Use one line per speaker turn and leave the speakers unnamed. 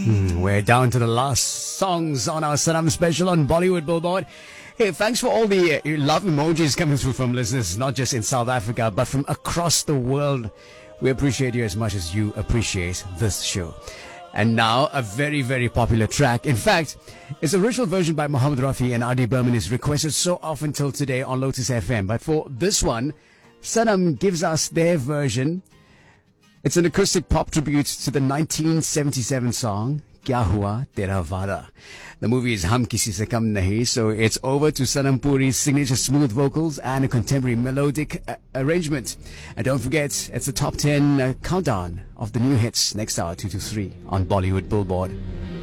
We're down to the last songs on our Sanam special on Bollywood Billboard. Hey, thanks for all the love emojis coming through from listeners, not just in South Africa, but from across the world. We appreciate you as much as you appreciate this show. And now, a very, very popular track. In fact, its original version by Mohammed Rafi and R.D. Burman is requested so often till today on Lotus FM. But for this one, Sanam gives us their version. It's an acoustic pop tribute to the 1977 song, Kya Hua Tera Vada. The movie is Hum Kisi Se Kam Nahi, so it's over to Sanam Puri's signature smooth vocals and a contemporary melodic arrangement. And don't forget, it's the top 10 countdown of the new hits next hour, 2 to 3 on Bollywood Billboard.